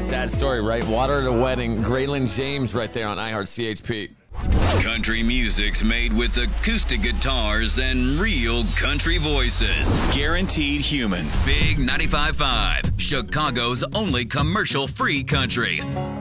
a sad story, right? Water at a Wedding. Graylin James right there on iHeart CHP. Country music's made with acoustic guitars and real country voices. Guaranteed human. Big 95.5, Chicago's only commercial-free country.